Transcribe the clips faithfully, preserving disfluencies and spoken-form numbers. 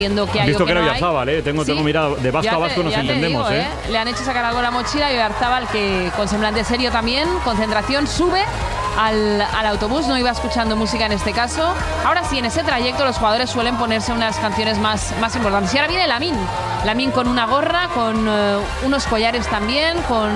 viendo que has hay visto o que que no era hay. Oyarzábal, ¿eh? Tengo, Sí. tengo mirada de vasco Ya a vasco, te- nos ya te entendemos, digo, ¿eh? Le han hecho sacar algo la mochila y Oyarzábal, que con semblante serio también, concentración, sube al, al autobús, no iba escuchando música en este caso. Ahora sí, en ese trayecto los jugadores suelen ponerse unas canciones más, más importantes. Y ahora viene Lamine, Lamine con una gorra, con uh, unos collares también, con...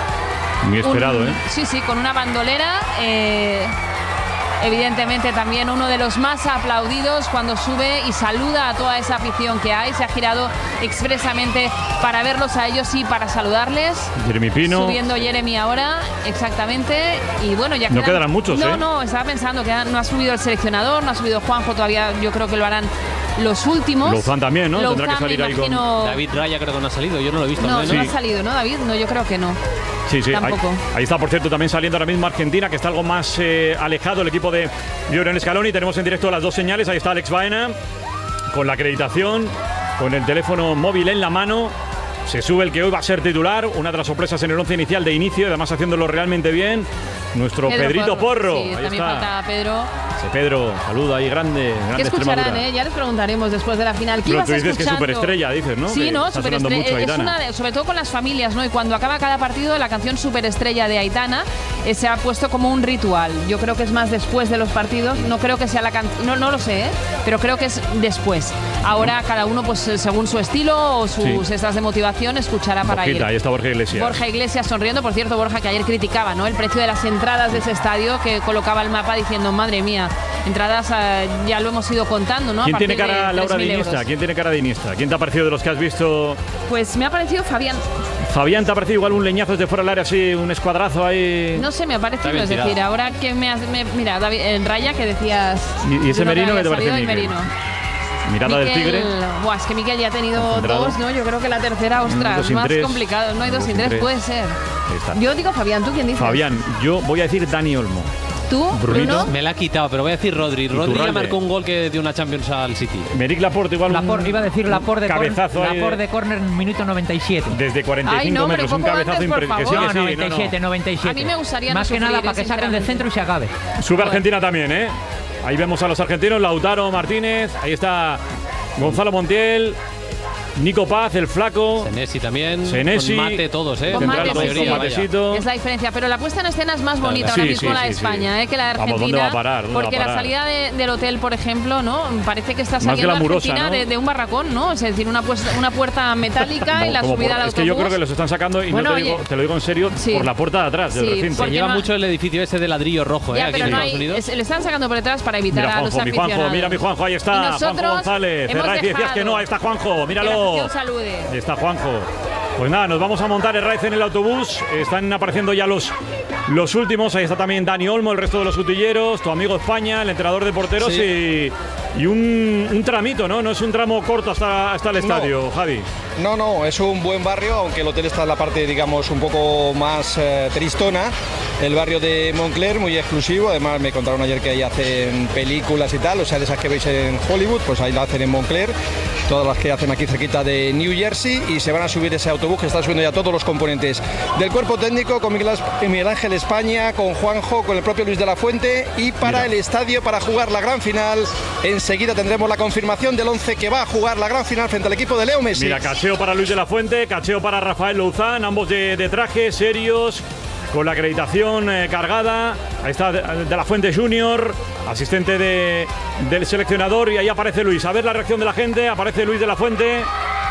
Muy esperado, un, ¿eh? Sí, sí, con una bandolera. Eh, evidentemente también uno de los más aplaudidos cuando sube y saluda a toda esa afición que hay. Se ha girado expresamente para verlos a ellos y para saludarles. Jeremy Pino. Subiendo Jeremy ahora, exactamente. Y bueno, ya No quedan, quedarán muchos, No, ¿eh? no, estaba pensando que no ha subido el seleccionador, no ha subido Juanjo todavía. Yo creo que lo harán los últimos. Louzán también, ¿no? Louzán, Tendrá que salir ahí con... imagino... David Raya creo que no ha salido, yo no lo he visto. No, ¿no? no Sí. ha salido, ¿no, David? No, yo creo que no. Sí, sí, ahí, Tampoco. ahí está, por cierto, también saliendo ahora mismo Argentina, que está algo más eh, alejado el equipo de Lionel Scaloni. Tenemos en directo las dos señales, ahí está Alex Baena, con la acreditación, con el teléfono móvil en la mano. Se sube el que hoy va a ser titular, una de las sorpresas en el once inicial de inicio, además haciéndolo realmente bien, nuestro Pedro Pedrito Porro. Sí, Ahí también está. falta Pedro. Ese Pedro, saludo ahí grande, grande ¿Qué escucharán, Extremadura. eh? Ya les preguntaremos después de la final. ¿Qué Pero ibas tú dices que es escuchando? superestrella, dices, ¿no? Sí, Que no, está sonando superestrella. mucho Es Aitana. una de, sobre todo con las familias, ¿no? Y cuando acaba cada partido, la canción superestrella de Aitana eh, se ha puesto como un ritual. Yo creo que es más después de los partidos. No creo que sea la canción, no, no lo sé, ¿eh? Pero creo que es después. Ahora cada uno, pues según su estilo o sus Sí. estas de motivación, escuchará para Borjita, ir. ahí está Borja Iglesias. Borja Iglesias sonriendo, por cierto, Borja, que ayer criticaba, ¿no? El precio de las entradas de ese estadio, que colocaba el mapa diciendo, madre mía, entradas eh, ya lo hemos ido contando, ¿no? A ¿Quién partir tiene cara, de Laura, tres de mil Iniesta? euros. ¿Quién tiene cara de Iniesta? ¿Quién te ha parecido de los que has visto? Pues me ha parecido Fabián. Fabián, ¿te ha parecido igual un leñazo desde fuera del área, así, un escuadrazo ahí? No sé, me ha parecido, Está bien es decir, tirado. ahora que me has... me- mira, David, en Raya que decías... ¿Y- y ese uno que Merino había qué te parece, salido, y Miquel? Merino. Mirada del Miquel, tigre. Buah, es que Miquel ya ha tenido Concentrado. dos, ¿no? Yo creo que la tercera, ostras, dos sin más tres. complicado. No hay dos sin tres, puede ser. Ahí está. Yo digo Fabián, ¿tú quién dices? Fabián, yo voy a decir Dani Olmo. ¿Tú, Brunito. Bruno? Me la ha quitado, pero voy a decir Rodri. Rodri ya Iturralde. marcó un gol que dio una Champions al City. Meric Laporte igual un Laporte, iba a decir Laporte de, cor- cabezazo ahí Laporte de- de córner en minuto noventa y siete. desde cuarenta y cinco Ay, no, hombre, metros, un poco cabezazo antes, por impre- que favor. sí, No, que sí, noventa y siete, no, no. noventa y siete. A mí me gustaría no Más que nada sufrir, para que saquen del sinceramente. centro y se acabe. Sube Argentina también, ¿eh? Ahí vemos a los argentinos, Lautaro Martínez, ahí está Gonzalo Montiel, Nico Paz, el flaco. Senesi también. Senesi. Con Mate todos, ¿eh? Con Tendrá Mate, los sí, dos sí. con Matecito. Es la diferencia, pero la puesta en escena es más bonita Claro, ahora sí, mismo sí, la de sí, sí. España, ¿eh? Que la de Argentina. Vamos, ¿dónde va a parar? ¿Dónde va a Porque la parar? salida de- del hotel, por ejemplo, ¿no? Parece que está Más saliendo glamurosa, Argentina ¿no? de, de un barracón, ¿no? Es decir, una, puesta- una puerta metálica y No, la como subida por- al es autobús. que yo creo que los están sacando y Bueno, no te, oye, digo, te lo digo en serio, sí. por la puerta de atrás del Sí, recinto. Se porque lleva no- mucho el edificio ese de ladrillo rojo, ¿eh? Ya, Aquí pero en no Estados hay, Unidos. es- le están sacando por detrás para evitar Mira a los Juanjo, mi aficionados. Juanjo, mira mi Juanjo, ahí Y está, Juanjo nosotros González. hemos Herraiz, decías dejado que no, ahí está Juanjo, que la míralo. afición salude. Ahí está Juanjo. Pues nada, nos vamos a montar Herraiz en el autobús. Están apareciendo ya los, los últimos. Ahí está también Dani Olmo, el resto de los utilleros, tu amigo España, el entrenador de porteros y, y un, un tramito, ¿no? No es un tramo corto hasta, hasta el estadio, No. Javi. No, no, es un buen barrio, aunque el hotel está en la parte, digamos, un poco más eh, tristona. El barrio de Montclair, muy exclusivo. Además, me contaron ayer que ahí hacen películas y tal, o sea, de esas que veis en Hollywood, pues ahí la hacen en Montclair. Todas las que hacen aquí cerquita de New Jersey, y se van a subir ese autobús que está subiendo ya todos los componentes del cuerpo técnico, con Miguel, As- Miguel Ángel España, con Juanjo, con el propio Luis de la Fuente, y para Mira. el estadio para jugar la gran final. Enseguida tendremos la confirmación del once que va a jugar la gran final frente al equipo de Leo Messi. Mira, cacheo para Luis de la Fuente, cacheo para Rafael Louzán, ambos de, de traje, serios, con la acreditación eh, cargada. Ahí está de, de la Fuente Junior, asistente de, del seleccionador, y ahí aparece Luis. A ver la reacción de la gente, aparece Luis de la Fuente.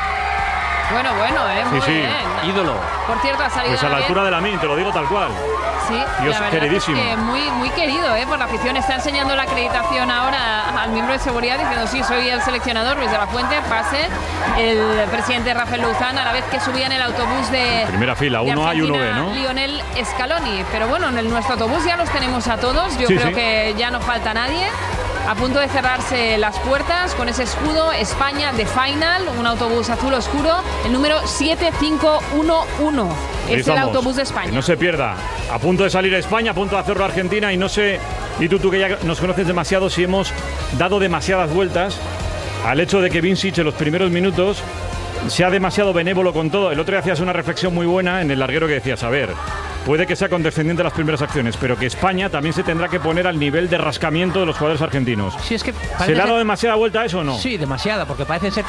Bueno, bueno, ¿eh? Muy sí. bien. Ídolo. Por cierto, ha salido Pues a la bien. altura de la min, te lo digo tal cual. Sí, Dios, la verdad queridísimo. es que muy, muy querido, ¿eh? Por la afición. Está enseñando la acreditación ahora al miembro de seguridad diciendo, sí, soy el seleccionador, Luis de la Fuente, pase. El presidente Rafael Louzán, a la vez que subía en el autobús de Primera fila, de uno A y uno B, Argentina, ¿no? Lionel Scaloni. Pero bueno, en el- nuestro autobús ya los tenemos a todos. Yo Sí, creo sí. que ya no falta nadie. A punto de cerrarse las puertas con ese escudo España de Final, un autobús azul oscuro, el número siete cinco uno uno. Ahí Es el estamos. autobús de Que España. no se pierda. A punto de salir España, a punto de hacerlo Argentina, y no sé, y tú, tú que ya nos conoces demasiado, si hemos dado demasiadas vueltas al hecho de que Vincic en los primeros minutos sea demasiado benévolo con todo. El otro día hacías una reflexión muy buena en el larguero que decías, a ver, puede que sea condescendiente las primeras acciones, pero que España también se tendrá que poner al nivel de rascamiento de los jugadores argentinos. Sí, es que ¿Se parece le ha dado ser- demasiada vuelta a eso o no? Sí, demasiada, porque parece ser que